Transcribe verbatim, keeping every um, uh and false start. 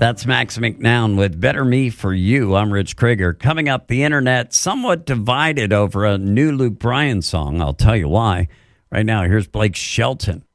That's Max McNown with Better Me for You. I'm Rich Krieger. Coming up, the internet somewhat divided over a new Luke Bryan song. I'll tell you why. Right now, here's Blake Shelton.